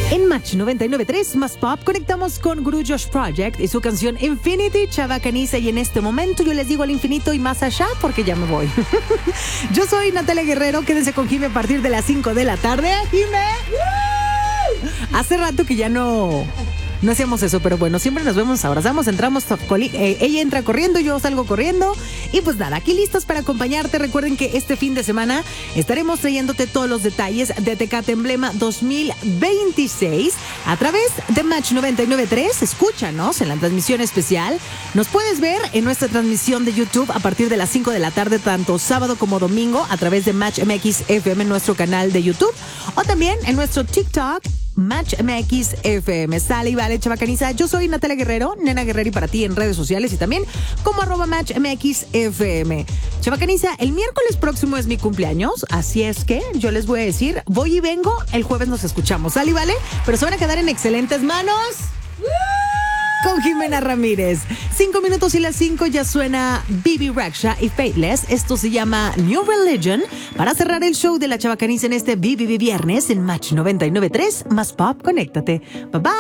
En Match 99.3 más Pop conectamos con Guru Josh Project y su canción Infinity, Chava Caniza, y en este momento yo les digo al infinito y más allá porque ya me voy. Yo soy Natalia Guerrero, quédense con Jime a partir de las 5 de la tarde. ¡Jime! Hace rato que ya no hacíamos eso, pero bueno, siempre nos vemos, abrazamos, entramos, ella entra corriendo, yo salgo corriendo y pues nada, aquí listos para acompañarte. Recuerden que este fin de semana estaremos trayéndote todos los detalles de Tecate Emblema 2026 a través de Match 99.3. Escúchanos en la transmisión especial. Nos puedes ver en nuestra transmisión de YouTube a partir de las 5 de la tarde, tanto sábado como domingo, a través de Match MX FM en nuestro canal de YouTube, o también en nuestro TikTok Match MX FM. Sale y vale, Chava Caniza. Yo soy Natalia Guerrero, Nena Guerrero, y para ti en redes sociales y también como @Match MX FM. Chava Caniza, el miércoles próximo es mi cumpleaños, así es que yo les voy a decir, voy y vengo, el jueves nos escuchamos. Sale y vale, pero se van a quedar en excelentes manos con Jimena Ramírez. 5 minutos y las 5 ya suena Bibi Rexha y Faithless. Esto se llama New Religion para cerrar el show de la Chava Caniza en este Bibi viernes en Match 99.3 más Pop. Conéctate. Bye bye.